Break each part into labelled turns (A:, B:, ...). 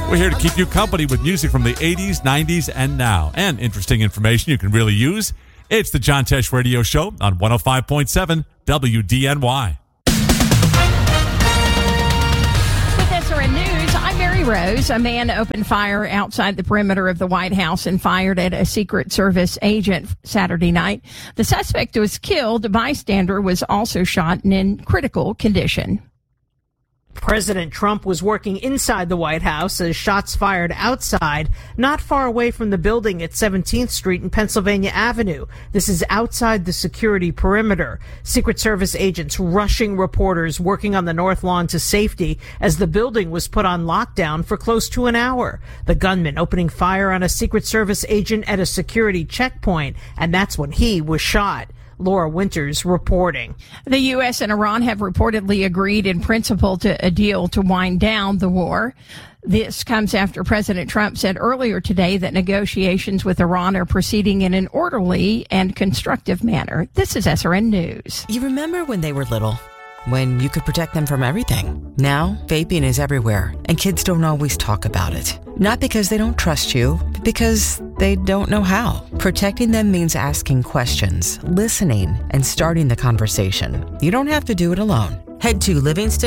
A: We're here to keep you company with music from the 80s, 90s, and now. And interesting information you can really use. It's the John Tesh Radio Show on 105.7 WDNY.
B: With SRN News, I'm Mary Rose. A man opened fire outside the perimeter of the White House and fired at a Secret Service agent Saturday night. The suspect was killed. A bystander was also shot and in critical condition.
C: President Trump was working inside the White House as shots fired outside, not far away from the building at 17th Street and Pennsylvania Avenue. This is outside the security perimeter. Secret Service agents rushing reporters working on the North Lawn to safety as the building was put on lockdown for close to an hour. The gunman opening fire on a Secret Service agent at a security checkpoint, and that's when he was shot. Laura Winters reporting.
B: The U.S. and Iran have reportedly agreed in principle to a deal to wind down the war. This comes after President Trump said earlier today that negotiations with Iran are proceeding in an orderly and constructive manner. This is SRN News.
D: You remember when they were little? When you could protect them from everything. Now, vaping is everywhere, and kids don't always talk about it. Not because they don't trust you, but because they don't know how. Protecting them means asking questions, listening, and starting the conversation. You don't have to do it alone. Head to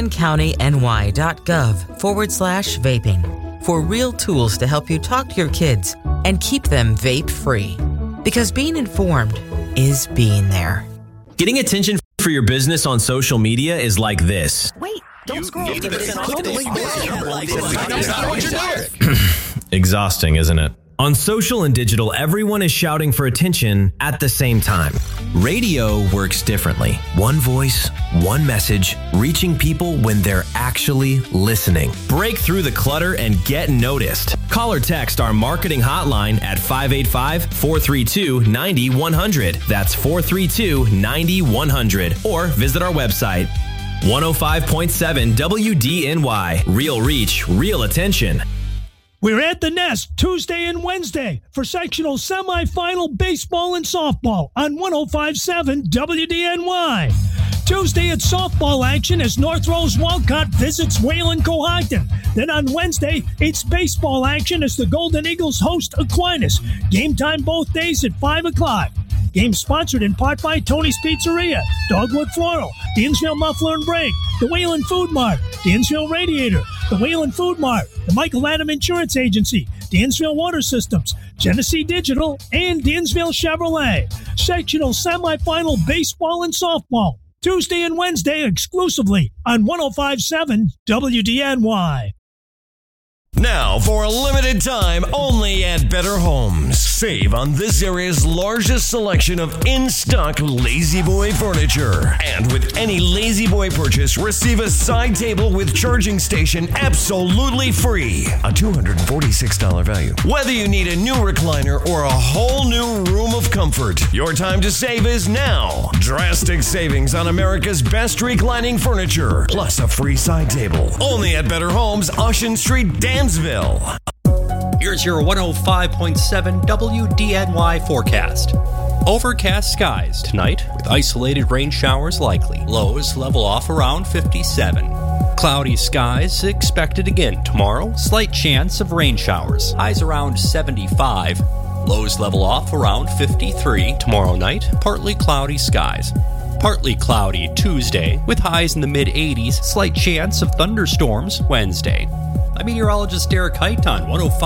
D: livingstoncountyny.gov/vaping for real tools to help you talk to your kids and keep them vape-free. Because being informed is being there.
E: Getting attention for your business on social media is like this.
D: Wait, don't scroll.
E: Exhausting, isn't it? On social and digital, everyone is shouting for attention at the same time. Radio works differently. One voice, one message, reaching people when they're actually listening. Break through the clutter and get noticed. Call or text our marketing hotline at 585-432-9100. That's 432-9100. Or visit our website, 105.7 WDNY. Real reach, real attention.
F: We're at the Nest Tuesday and Wednesday for sectional semifinal baseball and softball on 105.7 WDNY. Tuesday it's softball action as North Rose Walcott visits Wayland Cohocton. Then on Wednesday, it's baseball action as the Golden Eagles host Aquinas. Game time both days at 5 o'clock. Game sponsored in part by Tony's Pizzeria, Dogwood Floral, Dansville Muffler and Brake, the Wayland Food Mart, Dansville Radiator, the Wayland Food Mart, the Michael Adam Insurance Agency, Dansville Water Systems, Genesee Digital, and Dansville Chevrolet. Sectional semifinal baseball and softball. Tuesday and Wednesday exclusively on 105.7 WDNY.
G: Now, for a limited time, only at Better Homes. Save on this area's largest selection of in-stock La-Z-Boy furniture. And with any La-Z-Boy purchase, receive a side table with charging station absolutely free. A $246 value. Whether you need a new recliner or a whole new room of comfort, your time to save is now. Drastic savings on America's best reclining furniture, plus a free side table. Only at Better Homes, Ocean Street, Dansville.
H: Here's your 105.7 WDNY forecast. Overcast skies tonight with isolated rain showers likely. Lows level off around 57. Cloudy skies expected again tomorrow. Slight chance of rain showers. Highs around 75. Lows level off around 53. Tomorrow night, partly cloudy skies. Partly cloudy Tuesday with highs in the mid-80s. Slight chance of thunderstorms Wednesday. I'm meteorologist Derek Height on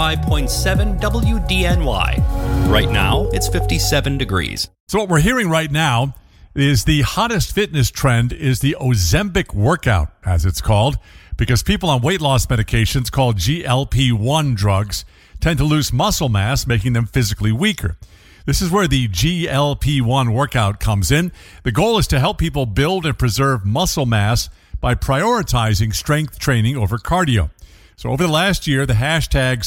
H: 105.7 WDNY. Right now, it's 57 degrees.
A: So what we're hearing right now is the hottest fitness trend is the Ozempic workout, as it's called, because people on weight loss medications called GLP-1 drugs tend to lose muscle mass, making them physically weaker. This is where the GLP-1 workout comes in. The goal is to help people build and preserve muscle mass by prioritizing strength training over cardio. So over the last year, the hashtag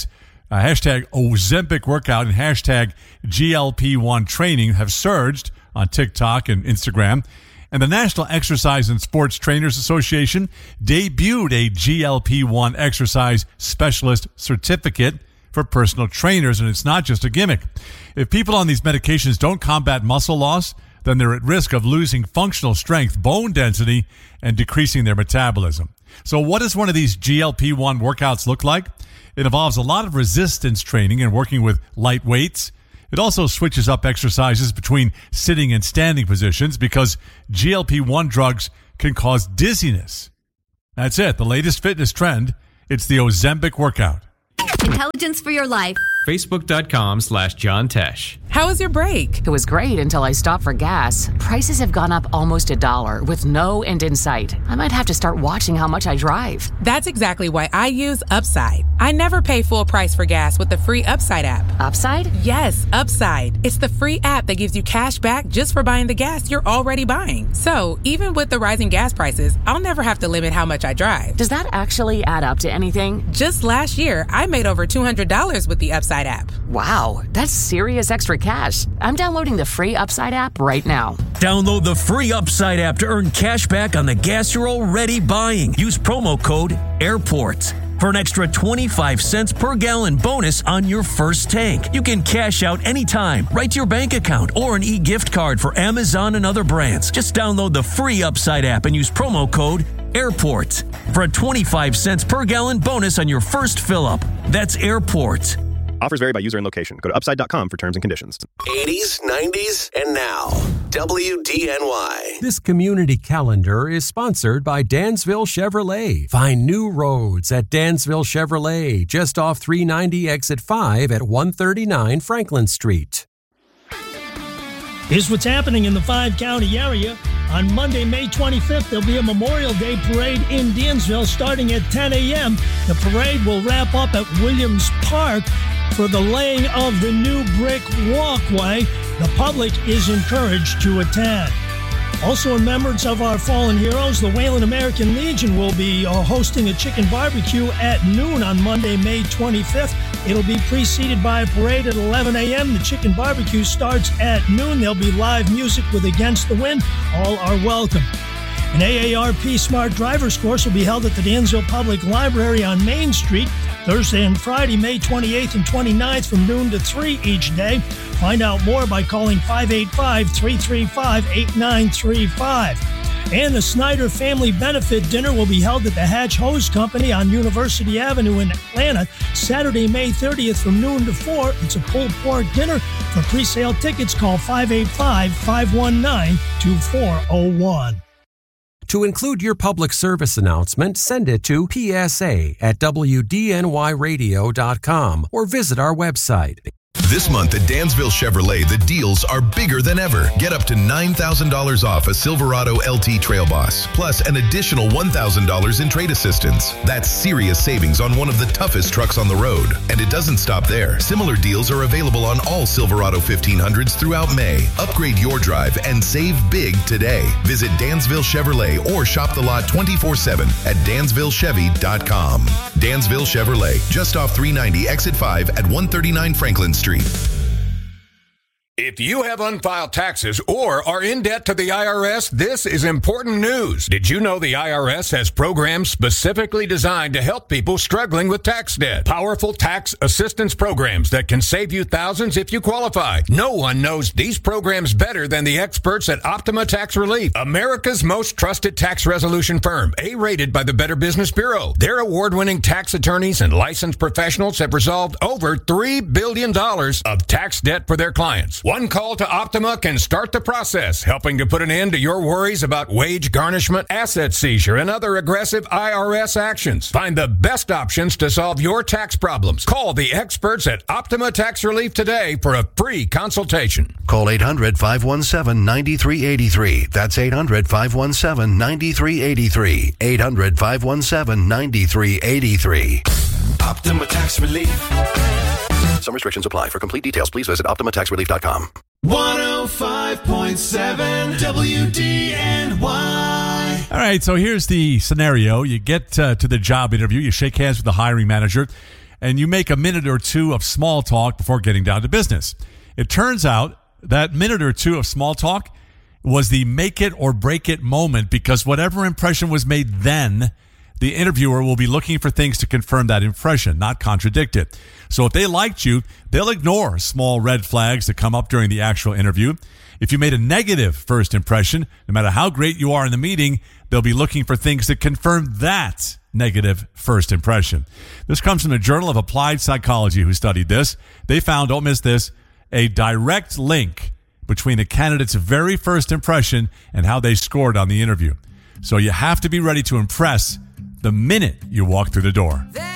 A: Ozempic workout and hashtag GLP-1 training have surged on TikTok and Instagram. And the National Exercise and Sports Trainers Association debuted a GLP-1 exercise specialist certificate for personal trainers, and it's not just a gimmick. If people on these medications don't combat muscle loss, then they're at risk of losing functional strength, bone density, and decreasing their metabolism. So what does one of these GLP-1 workouts look like? It involves a lot of resistance training and working with light weights. It also switches up exercises between sitting and standing positions because GLP-1 drugs can cause dizziness. That's it. The latest fitness trend. It's the Ozempic workout.
I: Intelligence for your life.
J: Facebook.com/John Tesh.
K: How was your break?
L: It was great until I stopped for gas. Prices have gone up almost $1 with no end in sight. I might have to start watching how much I drive.
K: That's exactly why I use Upside. I never pay full price for gas with the free Upside app.
L: Upside?
K: Yes, Upside. It's the free app that gives you cash back just for buying the gas you're already buying. So even with the rising gas prices, I'll never have to limit how much I drive.
L: Does that actually add up to anything?
K: Just last year, I made over $200 with the Upside app.
L: Wow, that's serious extra cash. I'm downloading the free Upside app right now.
M: Download the free Upside app to earn cash back on the gas you're already buying. Use promo code AIRPORTS for an extra 25 cents per gallon bonus on your first tank. You can cash out anytime, right to your bank account, or an e-gift card for Amazon and other brands. Just download the free Upside app and use promo code AIRPORTS for a 25 cents per gallon bonus on your first fill-up. That's AIRPORTS.
N: Offers vary by user and location. Go to upside.com for terms and conditions.
G: 80s, 90s, and now. WDNY.
O: This community calendar is sponsored by Dansville Chevrolet. Find new roads at Dansville Chevrolet, just off 390 exit 5 at 139 Franklin Street.
F: Here's what's happening in the 5-county area. On Monday, May 25th, there'll be a Memorial Day parade in Dansville starting at 10 a.m. The parade will wrap up at Williams Park for the laying of the new brick walkway. The public is encouraged to attend. Also, in remembrance of our fallen heroes, the Wayland American Legion will be hosting a chicken barbecue at noon on Monday, May 25th. It'll be preceded by a parade at 11 a.m. The chicken barbecue starts at noon. There'll be live music with Against the Wind. All are welcome. An AARP Smart Drivers course will be held at the Dansville Public Library on Main Street Thursday and Friday, May 28th and 29th from noon to 3 each day. Find out more by calling 585-335-8935. And the Snyder Family Benefit Dinner will be held at the Hatch Hose Company on University Avenue in Atlanta, Saturday, May 30th from noon to 4. It's a pulled pork dinner. For pre-sale tickets, call 585-519-2401.
O: To include your public service announcement, send it to psa@wdnyradio.com or visit our website.
P: This month at Dansville Chevrolet, the deals are bigger than ever. Get up to $9,000 off a Silverado LT Trail Boss, plus an additional $1,000 in trade assistance. That's serious savings on one of the toughest trucks on the road. And it doesn't stop there. Similar deals are available on all Silverado 1500s throughout May. Upgrade your drive and save big today. Visit Dansville Chevrolet or shop the lot 24/7 at DansvilleChevy.com. Dansville Chevrolet, just off 390 exit 5 at 139 Franklin Street.
Q: If you have unfiled taxes or are in debt to the IRS, this is important news. Did you know the IRS has programs specifically designed to help people struggling with tax debt? Powerful tax assistance programs that can save you thousands if you qualify. No one knows these programs better than the experts at Optima Tax Relief, America's most trusted tax resolution firm, A-rated by the Better Business Bureau. Their award-winning tax attorneys and licensed professionals have resolved over $3 billion of tax debt for their clients. One call to Optima can start the process, helping to put an end to your worries about wage garnishment, asset seizure, and other aggressive IRS actions. Find the best options to solve your tax problems. Call the experts at Optima Tax Relief today for a free consultation.
R: Call 800-517-9383. That's 800-517-9383. 800-517-9383.
G: Optima Tax Relief.
R: Some restrictions apply. For complete details, please visit OptimaTaxRelief.com.
G: 105.7 WDNY.
A: All right, so here's the scenario. You get to the job interview, you shake hands with the hiring manager, and you make a minute or two of small talk before getting down to business. It turns out that minute or two of small talk was the make it or break it moment, because whatever impression was made then, the interviewer will be looking for things to confirm that impression, not contradict it. So if they liked you, they'll ignore small red flags that come up during the actual interview. If you made a negative first impression, no matter how great you are in the meeting, they'll be looking for things that confirm that negative first impression. This comes from the Journal of Applied Psychology, who studied this. They found, don't miss this, a direct link between a candidate's very first impression and how they scored on the interview. So you have to be ready to impress the minute you walk through the door.